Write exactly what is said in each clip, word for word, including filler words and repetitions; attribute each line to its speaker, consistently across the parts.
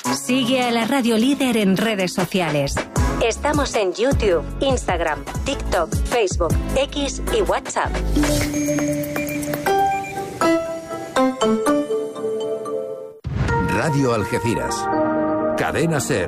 Speaker 1: Sigue a la Radio Líder en redes sociales. Estamos en YouTube, Instagram, TikTok, Facebook, X y WhatsApp.
Speaker 2: Radio Algeciras. Cadena SER.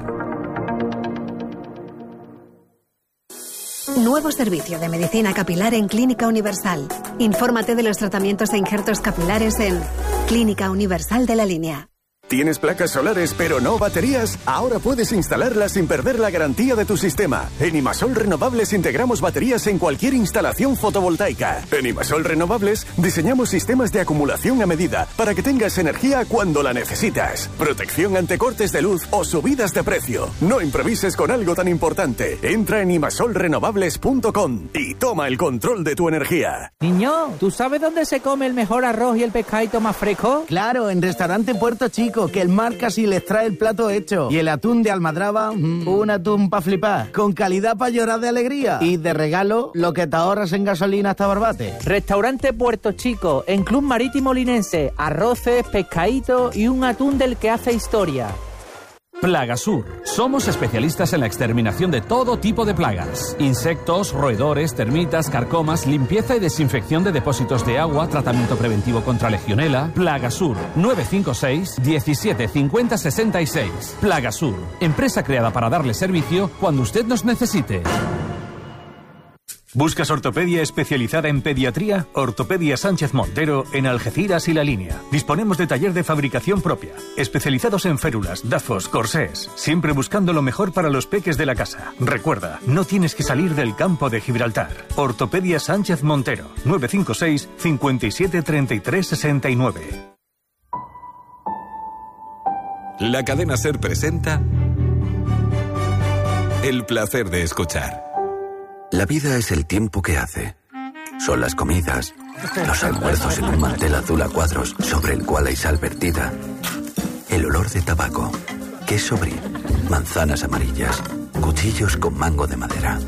Speaker 3: Nuevo servicio de medicina capilar en Clínica Universal. Infórmate de los tratamientos e injertos capilares en Clínica Universal de la Línea.
Speaker 4: ¿Tienes placas solares pero no baterías? Ahora puedes instalarlas sin perder la garantía de tu sistema. En Imasol Renovables integramos baterías en cualquier instalación fotovoltaica. En Imasol Renovables diseñamos sistemas de acumulación a medida para que tengas energía cuando la necesitas. Protección ante cortes de luz o subidas de precio. No improvises con algo tan importante. Entra en imasol renovables punto com y toma el control de tu energía.
Speaker 5: Niño, ¿tú sabes dónde se come el mejor arroz y el pescadito más fresco?
Speaker 6: Claro, en Restaurante Puerto Chico, que el mar casi les trae el plato hecho. Y el atún de Almadraba, mm, un atún pa' flipar. Con calidad pa' llorar de alegría. Y de regalo, lo que te ahorras en gasolina hasta Barbate.
Speaker 5: Restaurante Puerto Chico, en Club Marítimo Linense. Arroces, pescadito y un atún del que hace historia.
Speaker 7: Plagasur. Somos especialistas en la exterminación de todo tipo de plagas. Insectos, roedores, termitas, carcomas, limpieza y desinfección de depósitos de agua, tratamiento preventivo contra legionela. Plagasur. nueve cinco seis, diecisiete cincuenta sesenta y seis. Plagasur. Empresa creada para darle servicio cuando usted nos necesite.
Speaker 8: ¿Buscas ortopedia especializada en pediatría? Ortopedia Sánchez Montero en Algeciras y La Línea. Disponemos de taller de fabricación propia, especializados en férulas, dafos, corsés, siempre buscando lo mejor para los peques de la casa. Recuerda, no tienes que salir del campo de Gibraltar. Ortopedia Sánchez Montero, nueve cinco seis, cincuenta y siete treinta y tres sesenta y nueve.
Speaker 2: La cadena SER presenta El placer de escuchar. La vida es el tiempo que hace. Son las comidas, los almuerzos en un mantel azul a cuadros sobre el cual hay sal vertida, el olor de tabaco, queso brie, manzanas amarillas, cuchillos con mango de madera.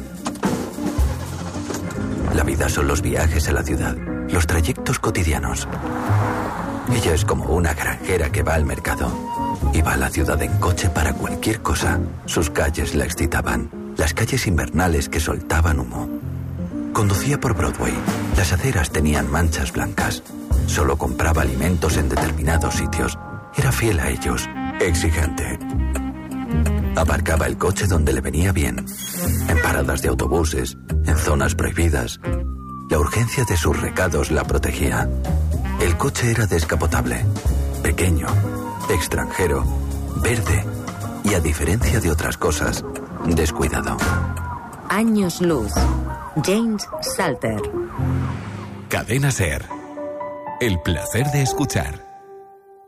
Speaker 2: La vida son los viajes a la ciudad, los trayectos cotidianos. Ella es como una granjera que va al mercado y va a la ciudad en coche para cualquier cosa. Sus calles la excitaban. Las calles invernales que soltaban humo. Conducía por Broadway. Las aceras tenían manchas blancas. Solo compraba alimentos en determinados sitios. Era fiel a ellos. Exigente. Aparcaba el coche donde le venía bien. En paradas de autobuses. En zonas prohibidas. La urgencia de sus recados la protegía. El coche era descapotable. Pequeño. Extranjero. Verde. Y a diferencia de otras cosas, descuidado.
Speaker 1: Años luz. James Salter.
Speaker 2: Cadena SER. El placer de escuchar.